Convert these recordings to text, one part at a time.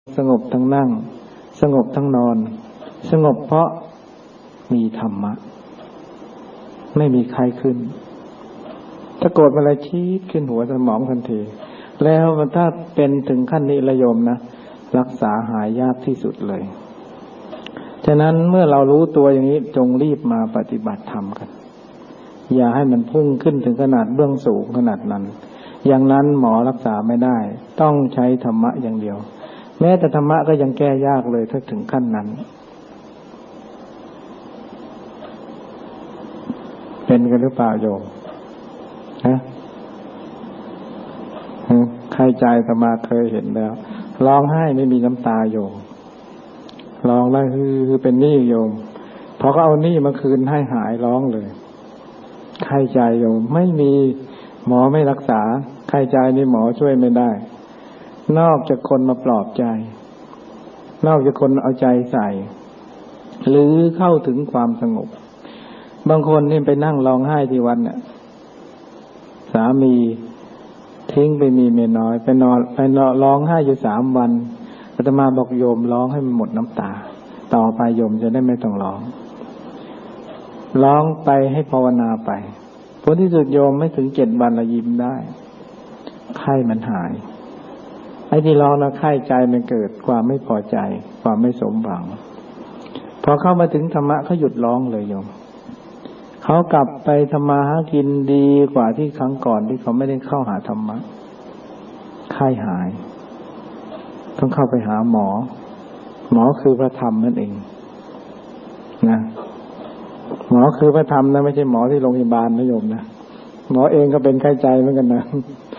สงบทั้งนั่งสงบทั้งนอนสงบเพราะมีธรรมะไม่มีใครขึ้นถ้าโกรธอะไรชี้ขึ้นหัวสมองทันทีแล้วถ้าเป็นถึงขั้นนี้ระยมนะรักษาหายยากที่สุดเลยฉะนั้นเมื่อเรารู้ตัวอย่างนี้จงรีบมาปฏิบัติธรรมกันอย่าให้มันพุ่งขึ้นถึงขนาดเบื้องสูงขนาดนั้นอย่างนั้นหมอรักษาไม่ได้ต้องใช้ธรรมะอย่างเดียวแม้แต่ธรรมะก็ยังแก้ยากเลยถ้าถึงขั้นนั้นเป็นกันหรือเปล่าโยมฮะใครใจธรรมะเคยเห็นแล้วร้องไห้ไม่มีน้ำตาโยมร้องแล้วคือเป็นหนี้โยมพอเขาเอาหนี้มาคืนให้หายร้องเลยใครใจโยมไม่มีหมอไม่รักษาใครใจนี่หมอช่วยไม่ได้นอกจากคนมาปลอบใจนอกจากคนเอาใจใส่หรือเข้าถึงความสงบบางคนนี่ไปนั่งร้องไห้ที่วัดเนี่ยสามีทิ้งไปมีเมียน้อยไปนอนร้องไห้อยู่3 วันอาตมาบอกโยมร้องให้มันหมดน้ำตาต่อไปโยมจะได้ไม่ต้องร้องไปให้ภาวนาไปผลที่สุดโยมไม่ถึง7 วันละยิ้มได้ไข้มันหายไอ้ที่ร้องแล้วไข้ใจมันเกิดความไม่พอใจความไม่สมหวังพอเข้ามาถึงธรรมะเขาหยุดร้องเลยโยมเขากลับไปทำมาหากินดีกว่าที่ครั้งก่อนที่เขาไม่ได้เข้าหาธรรมะไข้หายต้องเข้าไปหาหมอคือพระธรรมนั่นเองนะหมอคือพระธรรมนะไม่ใช่หมอที่โรงพยาบาลนะโยมนะหมอเองก็เป็นไข้ใจเหมือนกันนะ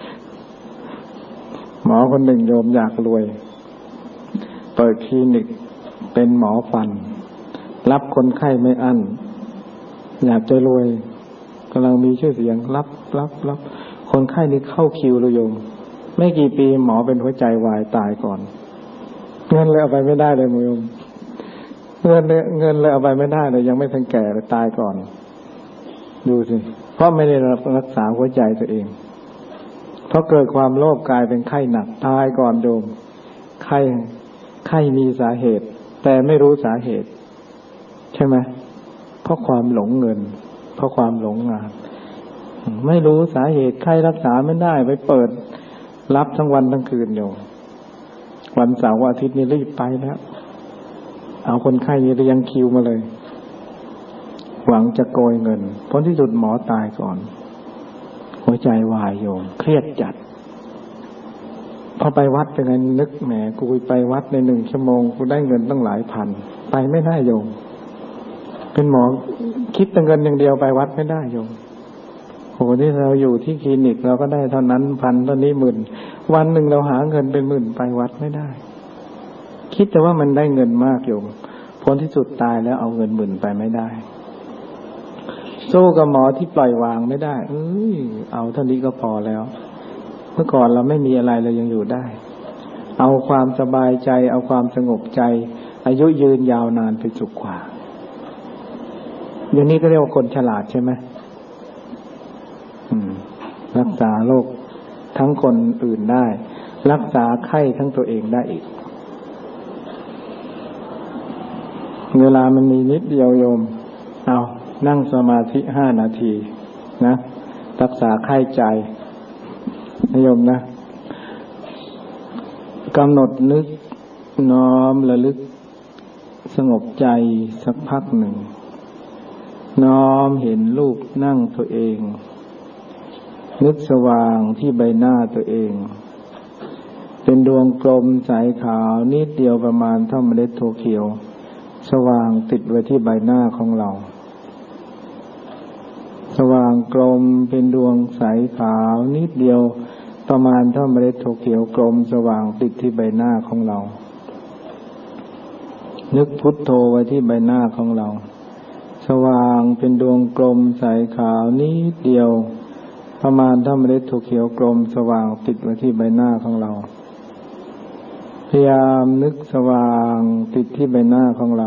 หมอคนหนึ่งโยมอยากรวยเปิดคลินิกเป็นหมอฟันรับคนไข้ไม่อั้นอยากจะรวยกำลังมีชื่อเสียงรับคนไข้นี่เข้าคิวเลยโยมไม่กี่ปีหมอเป็นหัวใจวายตายก่อนเงินเลยเอาไปไม่ได้เลยโยมเงินเลยเอาไปไม่ได้เลยยังไม่ทันแก่เลยตายก่อนดูสิเพราะไม่ได้รักษาหัวใจตัวเองเพราะเกิดความโลภกลายเป็นไข้หนักตายก่อนโยมไข้มีสาเหตุแต่ไม่รู้สาเหตุใช่ไหมเพราะความหลงเงินเพราะความหลงงานไม่รู้สาเหตุไข้รักษาไม่ได้ไปเปิดรับทั้งวันทั้งคืนโยมวันเสาร์อาทิตย์นี่รีบไปแล้วเอาคนไข้นี่เรียงคิวมาเลยหวังจะโกยเงินผลที่สุดหมอตายก่อนหัวใจวายโยมเครียดจัดพอไปวัดเป็นไงนึกแหมกูไปวัดใน1 ชั่วโมงกูได้เงินตั้งหลายพันไปไม่ได้โยมเป็นหมอคิดแต่เงินอย่างเดียวไปวัดไม่ได้โยมโหที่เราอยู่ที่คลินิกเราก็ได้เท่านั้นพันเท่านี้หมื่นวันหนึ่งเราหาเงินเป็นหมื่นไปวัดไม่ได้คิดแต่ว่ามันได้เงินมากโยมผลที่สุดตายแล้วเอาเงินหมื่นไปไม่ได้สู้กับหมอที่ปล่อยวางไม่ได้เอาเท่านี้ก็พอแล้วเมื่อก่อนเราไม่มีอะไรเรายังอยู่ได้เอาความสบายใจเอาความสงบใจอายุยืนยาวนานไปสุขกว่าอย่างนี้ก็เรียกว่าคนฉลาดใช่ไหมรักษาโรคทั้งคนอื่นได้รักษาไข้ทั้งตัวเองได้อีกเวลามันมีนิดเดียวโยมเอานั่งสมาธิ5 นาทีนะรักษาไข้ใจนะโยมนะกำหนดนึกน้อมระลึกสงบใจสักพักหนึ่งน้อมเห็นรูปนั่งตัวเองนึกสว่างที่ใบหน้าตัวเองเป็นดวงกลมใสขาวนิดเดียวประมาณเท่าเมล็ดถั่วเขียวสว่างติดไว้ที่ใบหน้าของเราสว่างกลมเป็นดวงใสขาวนิดเดียวประมาณเท่าเมล็ดถั่วเขียวกลมสว่างติดที่ใบหน้าของเรานึกพุทโธไว้ที่ใบหน้าของเราสว่างเป็นดวงกลมใสขาวนิดเดียวประมาณเท่าเมล็ดถั่วเขียวกลมสว่างติดไว้ที่ใบหน้าของเราพยายามนึกสว่างติดที่ใบหน้าของเรา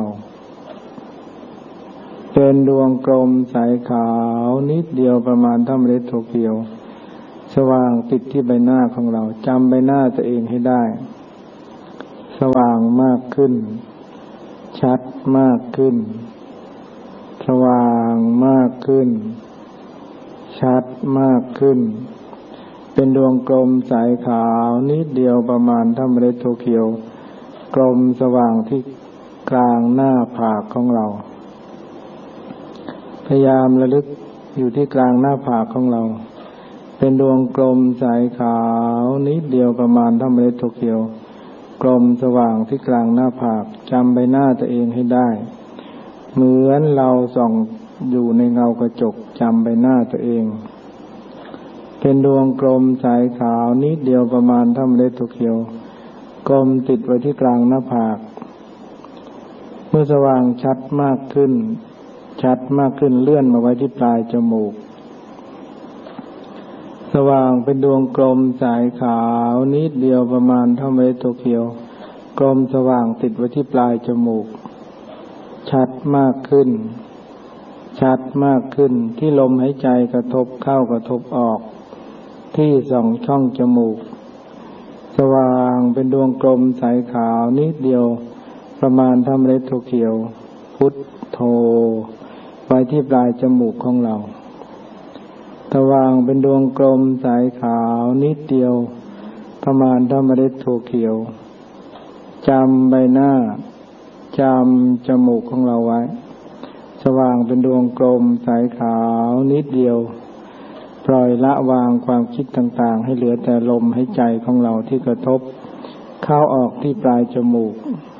เป็นดวงกลมใสขาวนิดเดียวประมาณเท่าเมล็ดถั่วเขียวสว่างติดที่ใบหน้าของเราจำใบหน้าตัวเองให้ได้สว่างมากขึ้นชัดมากขึ้นสว่างมากขึ้นชัดมากขึ้นเป็นดวงกลมใสขาวนิดเดียวประมาณเท่าเมล็ดถั่วเขียวกลมสว่างที่กลางหน้าผากของเราพยายามระลึกอยู่ที่กลางหน้าผากของเราเป็นดวงกลมใสขาวนิดเดียวประมาณเท่าเมล็ดถั่วเขียวกลมสว่างที่กลางหน้าผากจำใบหน้าตัวเองให้ได้เหมือนเราส่องอยู่ในเงากระจกจำใบหน้าตัวเองเป็นดวงกลมใสขาวนิดเดียวประมาณเท่าเมล็ดถั่วเขียวกลมติดไว้ที่กลางหน้าผากเมื่อสว่างชัดมากขึ้นเลื่อนมาไว้ที่ปลายจมูกสว่างเป็นดวงกลมใสขาวนิดเดียวประมาณเท่าเมล็ดถั่วเขียวกลมสว่างติดไว้ที่ปลายจมูกชัดมากขึ้นที่ลมหายใจกระทบเข้ากระทบออกที่2 ช่องจมูกสว่างเป็นดวงกลมใสขาวนิดเดียวประมาณเท่าเมล็ดถั่วเขียวพุทโธไว้ที่ปลายจมูกของเราสว่างเป็นดวงกลมใสขาวนิดเดียวประมาณเท่าเมล็ดถั่วเขียวจำใบหน้าจำจมูกของเราไว้สว่างเป็นดวงกลมใสขาวนิดเดียวปล่อยละวางความคิดต่างๆให้เหลือแต่ลมหายใจของเราที่กระทบเข้าออกที่ปลายจมูก